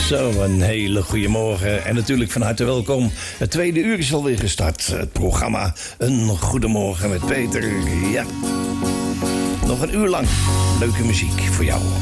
Zo, een hele goede morgen en natuurlijk van harte welkom. Het tweede uur is alweer gestart. Het programma Een Goedemorgen met Peter. Ja, nog een uur lang leuke muziek voor jou.